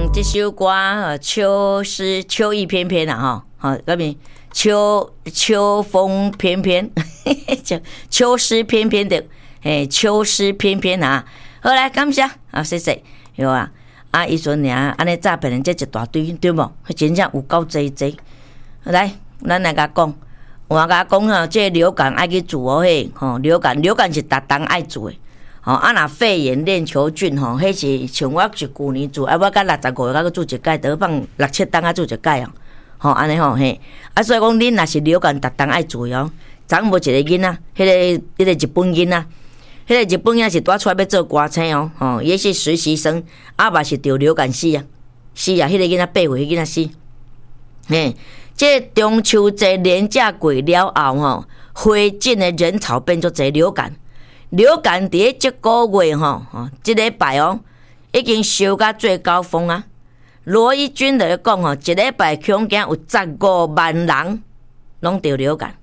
这首歌秋诗秋意翩翩啊哈，好，那边秋风翩翩，秋诗翩翩的，秋诗翩翩啊。好来，感谢啊，谢谢，有啊。啊，伊阵尔安尼诈骗人这一大堆，对无？真正有够济。来，咱来甲讲，我甲讲吼，这流感爱去治哦嘿，吼流感是逐冬爱治的。吼啊，若肺炎链球菌吼，迄是像我是旧年治，啊，我到65岁才去治一届，得放6-7冬啊治一届哦。吼，安尼吼嘿，啊，所以讲恁若是流感逐冬爱治哦。昨无一个囡仔，迄个日本囡仔。迄个日本仔是带出来要做歌星哦，吼，也是实习生，啊嘛是得流感死啊，迄个囡仔8岁，囡仔死。这中秋节连假过了后吼，会诊的人潮变作侪流感，伫咧这个月吼，这礼拜哦，已经烧到最高峰啊。罗伊军就咧讲吼，一礼拜恐惊有15万人拢得流感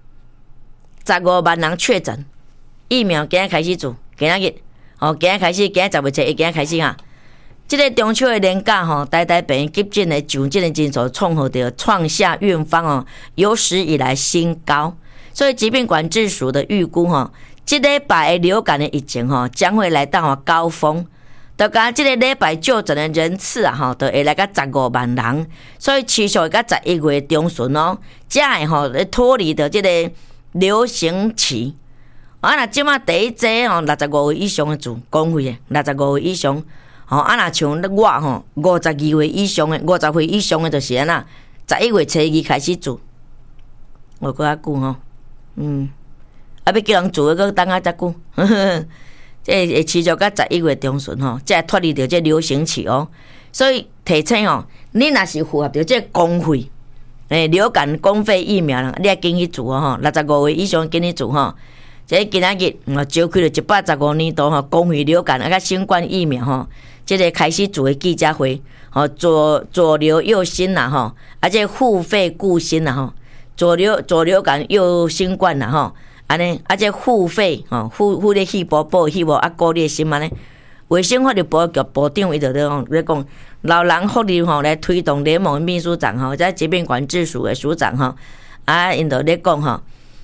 ，15万人确诊。疫苗今日开始做，今日哦，今日开始，今日10月7日今日开始哈。这个中秋的连假吼，台病院急诊的上诊的人数创下院方哦有史以来新高，所以疾病管制署的预估吼，这礼拜流感的疫情吼将会来到高峰。就讲这个礼拜就诊的人次啊吼，就会来到15万人，所以持续到11月中旬哦，才会吼脱离的这个流行期。啊，若即马第一剂吼，65岁以上的住公费的，65岁以上，吼啊，若像我吼，52岁以上的，50岁以上的，就是安那，11月初2开始住，我搁较久吼，啊，要叫人住，搁等啊遮久，这会持续到11月中旬吼，才会脱离到这流行期哦。所以提醒吼，你若是符合到这公费，流感公费疫苗啦，你要紧去住哦吼，65岁以上紧去住吼。这今仔日召开了115年度吼公费流感啊，新冠疫苗吼，这个开始做的记者会，吼左流右新啦吼，啊这互费顾新啦吼，左流感右新冠啦吼，安尼啊这互费吼互咧细胞保细胞啊顾咧心安尼，卫生福利部局部长伊就咧讲，老人福利吼来推动联盟秘书长吼，在疾病管制署的署长吼，啊因就咧讲吼，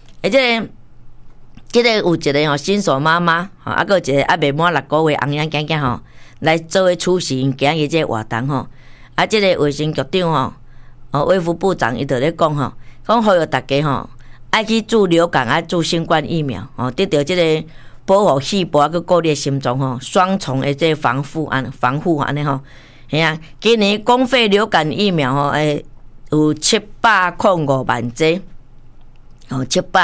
这个有一个吼新手妈妈，吼啊，个一个未满6个月红仔囝囝吼，来做为出席因今日这活动吼。啊，这个卫生局长吼，卫福部长伊就咧讲吼，讲呼吁大家吼，爱去注流感，爱注新冠疫苗，吼，得到这个保护细胞啊，佮顾虑心脏吼，双重的这防护安尼吼。吓啊，今年公费流感疫苗吼，有705万剂，哦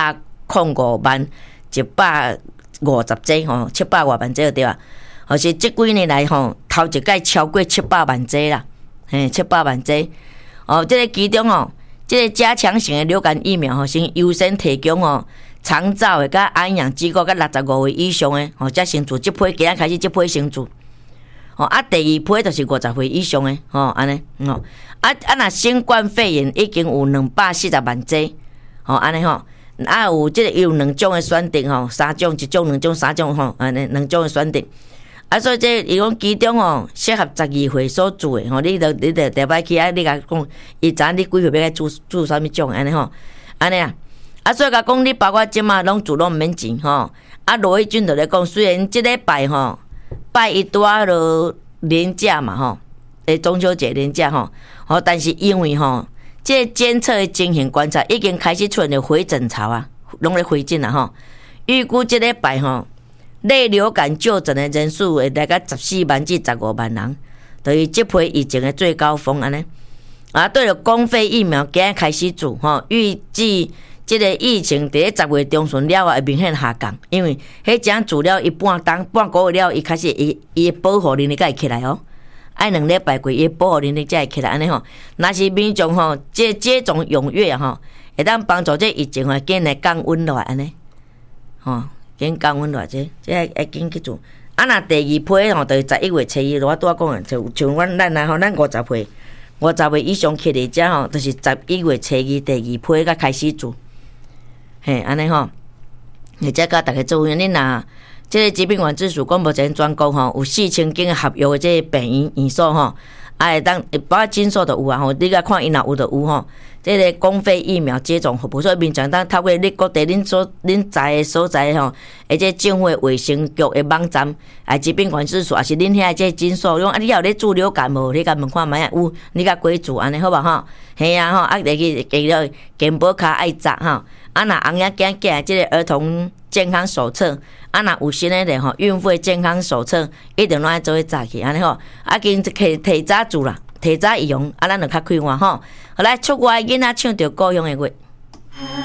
，705万。150剂吼，700多万剂就对啊。或是这几年来吼，头一届超过700万剂啦，700万剂。哦，这个其中哦，这个加强型的流感疫苗吼，先优先提供哦，长照的甲安养机构甲65岁以上的吼，才先做这批，今仔开始这批先做。哦，啊，第二批就是50岁以上的吼，安尼哦，若新冠肺炎已经有240万剂，吼，安尼吼。啊，有即个有2种的选择吼，3种1种2种3种吼，安尼2种的选择。啊，所以这伊讲其中吼适合12岁所做的吼，你得台北去啊，你甲讲，伊知你几岁要做啥物种安尼吼，安尼啊。啊，所以甲讲你包括即马拢做拢毋免钱吼。啊，罗义军就咧讲，虽然即礼拜吼拜一拄啊落连假嘛吼，中秋节连假吼，但是因为吼。这监测的情形观察已经开始出现了回诊潮啊，拢咧回诊啊吼。预估这礼拜吼，类流感就诊的人数会大概14万至15万人，等于这批疫情的最高峰安尼。啊，对了，公费疫苗今日开始做吼，预计这个疫情在10月中旬了会明显下降，因为迄种做了一半个月了，伊开始伊的保护能力才会起来哦。爱2礼拜过，伊保护能力才会起来安尼吼。若是民众吼，接种踊跃吼，会当帮助这疫情吼，紧来降温落来安尼，吼，紧降温落来这会紧去做。啊，若第二批吼，就是11月初1，我拄仔讲的，就像咱啊吼，咱50岁以上起来遮吼，就是11月初2第二批才开始做，嘿，安尼吼，或者甲大家做，恁若。这个疾病管制署广播前专讲吼，有4000间合约的这个病院院所吼， 会包括诊所都有啊吼，你甲看因若有就有吼。这个公费疫苗接种服务，所以民众当透过你各地恁在的所在吼，而且政府卫生局的网站，疾病管制署，也是恁遐这诊所，讲你也有咧治流感无？你甲问看卖有，你甲关注安尼好无吼？嘿啊吼，入去个健保卡爱扎吼，若翁仔囝囝即个儿童健康手册，若有新的咧吼，孕妇健康手册一定拢爱做伙扎去安尼吼，经提早做啦。提早用，咱就较快活吼。好来，出外囡仔唱着故乡的歌。